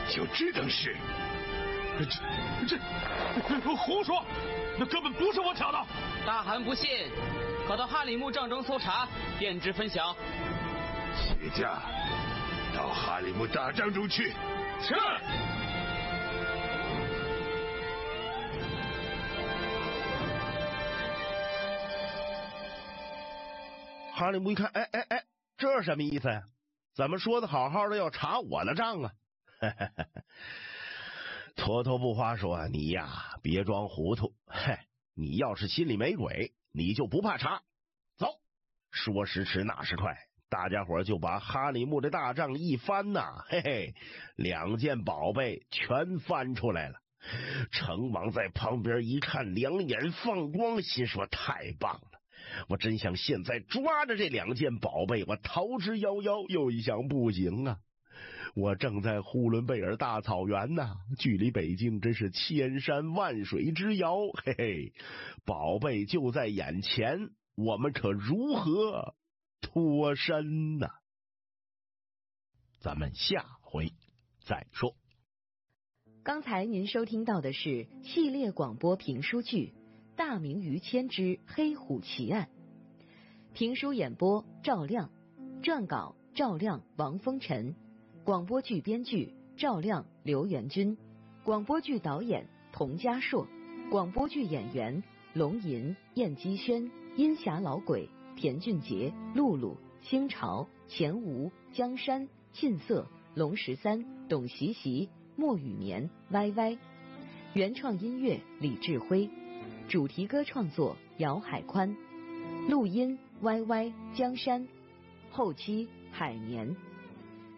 就只能是这胡说，那根本不是我挑的。 大汗不信，可到哈里木帐中搜查，便知分晓。 雪家，到哈里木大帐中去。 是。 哈里木一看，这什么意思呀？怎么说的好好的要查我的账啊？坨坨不花说，你呀别装糊涂，你要是心里没鬼，你就不怕查。走，说时迟那时快，大家伙就把哈里木的大帐一翻呐，2件宝贝全翻出来了。成王在旁边一看，两眼放光，心说太棒了，我真想现在抓着这2件宝贝，我逃之夭夭。又一想，不行啊，我正在呼伦贝尔大草原呐，距离北京真是千山万水之遥，宝贝就在眼前，我们可如何脱身呢？咱们下回再说。 刚才您收听到的是系列广播评书剧《大明于谦之黑虎奇案》，评书演播赵亮，撰稿赵亮、王风尘，广播剧编剧赵亮、刘元军，广播剧导演童家硕，广播剧演员龙吟、燕姬轩、阴霞老鬼、田俊杰、露露、清朝、钱吴、江山、信色、龙13、董习习、莫雨眠、歪歪，原创音乐李志辉，主题歌创作姚海宽，录音歪歪、江山，后期海年。